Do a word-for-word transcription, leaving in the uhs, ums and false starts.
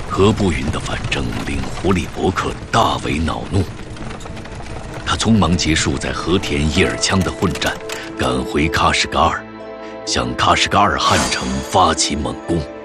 何不云的反正令狐里伯克大为恼怒，他匆忙结束在和田叶尔羌的混战，赶回喀什噶尔，向喀什噶尔汉城发起猛攻。